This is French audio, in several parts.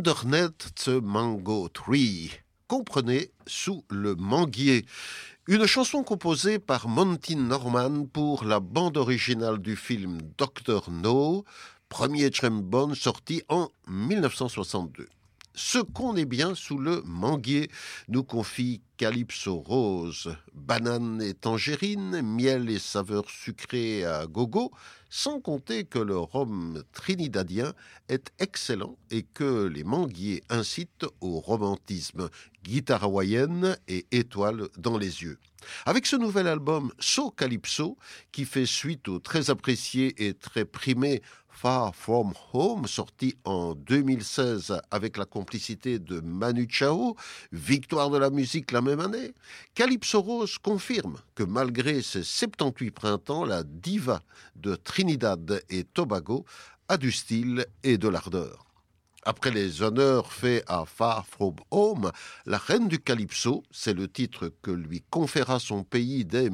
Underneath the Mango Tree, comprenez sous le manguier. Une chanson composée par Monty Norman pour la bande originale du film Dr. No, premier James Bond sorti en 1962. Ce qu'on est bien sous le manguier, nous confie Calypso Rose. Banane et tangerine, miel et saveurs sucrées à gogo, sans compter que le rhum trinidadien est excellent et que les manguiers incitent au romantisme, guitare hawaïenne et étoiles dans les yeux. Avec ce nouvel album So Calypso, qui fait suite au très apprécié et très primé Far From Home, sorti en 2016 avec la complicité de Manu Chao, victoire de la musique la même année, Calypso Rose confirme que malgré ses 78 printemps, la diva de Trinidad et Tobago a du style et de l'ardeur. Après les honneurs faits à Far From Home, la reine du Calypso, c'est le titre que lui conféra son pays dès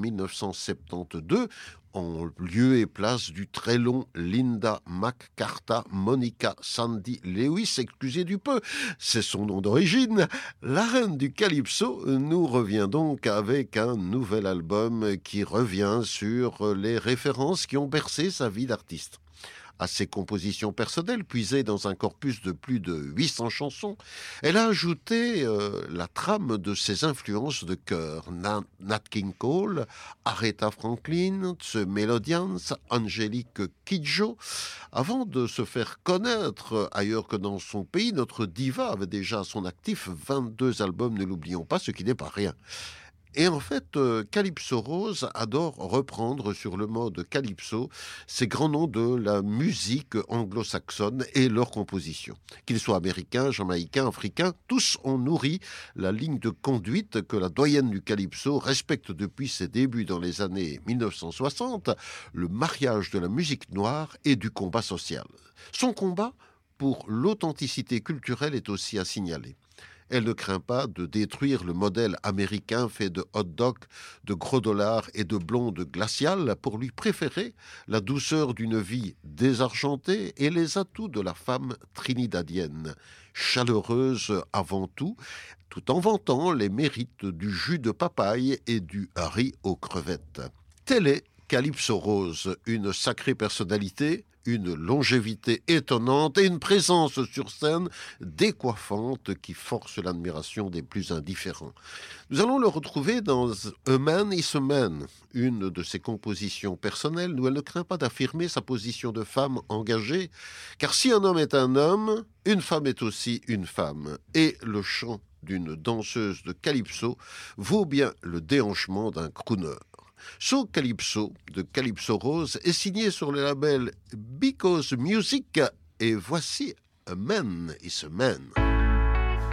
1972, en lieu et place du très long Linda McCartha Monica Sandy Lewis, excusez du peu, c'est son nom d'origine. La reine du Calypso nous revient donc avec un nouvel album qui revient sur les références qui ont bercé sa vie d'artiste. À ses compositions personnelles, puisées dans un corpus de plus de 800 chansons, elle a ajouté la trame de ses influences de chœur. Nat King Cole, Aretha Franklin, The Melodians, Angélique Kidjo. Avant de se faire connaître ailleurs que dans son pays, notre diva avait déjà à son actif 22 albums, ne l'oublions pas, ce qui n'est pas rien. Et en fait, Calypso Rose adore reprendre sur le mode Calypso ces grands noms de la musique anglo-saxonne et leurs compositions. Qu'ils soient américains, jamaïcains, africains, tous ont nourri la ligne de conduite que la doyenne du Calypso respecte depuis ses débuts dans les années 1960, le mariage de la musique noire et du combat social. Son combat pour l'authenticité culturelle est aussi à signaler. Elle ne craint pas de détruire le modèle américain fait de hot dog, de gros dollars et de blondes glaciales pour lui préférer la douceur d'une vie désargentée et les atouts de la femme trinidadienne, chaleureuse avant tout en vantant les mérites du jus de papaye et du riz aux crevettes. Telle est Calypso Rose, une sacrée personnalité, une longévité étonnante et une présence sur scène décoiffante qui force l'admiration des plus indifférents. Nous allons le retrouver dans A Man is a Man, une de ses compositions personnelles où elle ne craint pas d'affirmer sa position de femme engagée, car si un homme est un homme, une femme est aussi une femme. Et le chant d'une danseuse de Calypso vaut bien le déhanchement d'un crooner. So Calypso de Calypso Rose est signé sur le label Because Music et voici A Man is a Man.